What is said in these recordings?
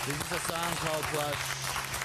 This is a song called Blush.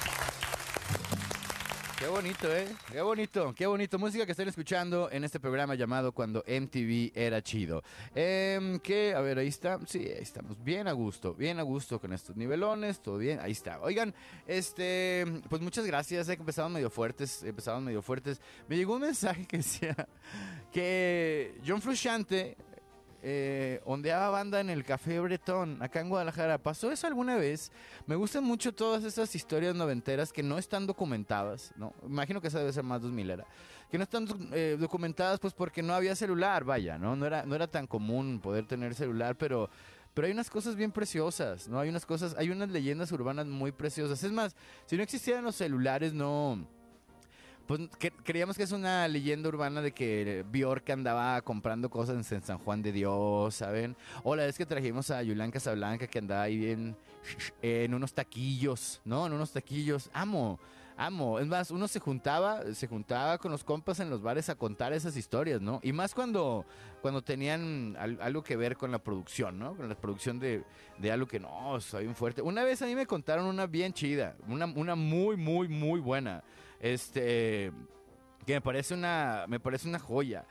Qué bonito, ¿eh? Qué bonito, qué bonito. Música que están escuchando en este programa llamado Cuando MTV era chido. Que, a ver, ahí está. Sí, ahí estamos. Bien a gusto con estos nivelones. Todo bien, ahí está. Oigan, pues muchas gracias. Que empezaron medio fuertes. Me llegó un mensaje que decía que John Frusciante ondeaba banda en el Café Bretón, acá en Guadalajara. ¿Pasó eso alguna vez? Me gustan mucho todas esas historias noventeras que no están documentadas, ¿no? Imagino que esa debe ser más 2000era. Que no están documentadas, pues porque no había celular, vaya, ¿no? No era tan común poder tener celular, pero hay unas cosas bien preciosas, ¿no? Hay unas leyendas urbanas muy preciosas. Es más, si no existieran los celulares, no... Pues creíamos que es una leyenda urbana de que Bjork andaba comprando cosas en San Juan de Dios, ¿saben? O la vez que trajimos a Julián Casablanca, que andaba ahí en unos taquillos, ¿no? En unos taquillos. Amo. Es más, uno se juntaba con los compas en los bares a contar esas historias, ¿no? Y más cuando tenían algo que ver con la producción, ¿no? Con la producción de algo que no, soy un fuerte. Una vez a mí me contaron una bien chida, una muy, muy, muy buena. Que me parece una joya.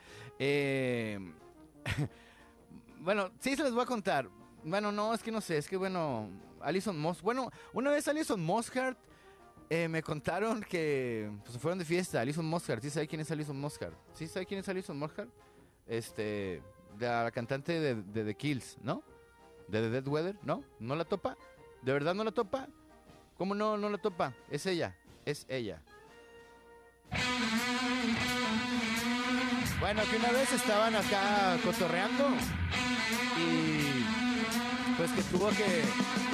Bueno, sí se les voy a contar. Bueno, no, es que no sé, es que bueno, una vez Alison Mosshart me contaron que pues, fueron de fiesta. Alison Mosshart, ¿sí sabe quién es Alison Mosshart? ¿Sí sabe quién es Alison Mosshart? La cantante de The Kills, ¿no? De The Dead Weather, ¿no? ¿No la topa? ¿De verdad no la topa? ¿Cómo no la topa? Es ella. Bueno, que una vez estaban acá cotorreando y pues que tuvo que